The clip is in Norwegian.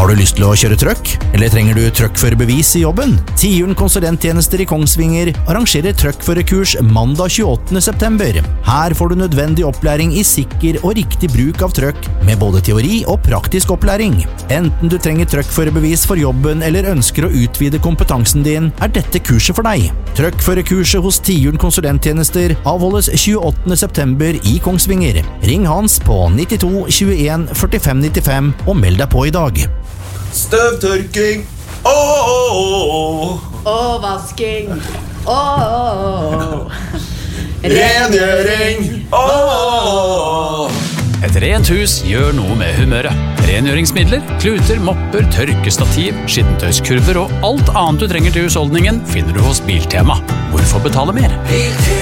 Har du lyst til å kjøre trøkk? Eller trenger du trøkkførerbevis i jobben? Tiuren konsulenttjenester i Kongsvinger arrangerer trøkkførerkurs mandag 28. september. Her får du nødvendig opplæring i sikker og riktig bruk av trøkk, med både teori og praktisk opplæring. Enten du trenger trøkkførerbevis for jobben eller ønsker å utvide kompetansen din, er dette kurset for deg. Trøkkførerkurset hos Tiuren konsulenttjenester avholdes 28. september i Kongsvinger. Ring Hans på 92 21 45 95 og meld deg på i dag. Støvtørking, Og vasking, rengjøring, Et rent hus gjør noe med humøret. Rengjøringsmidler, kluter, mopper, tørkestativ, skittentøyskurver og alt annet du trenger til husholdningen finner du hos Biltema. Hvorfor betale mer?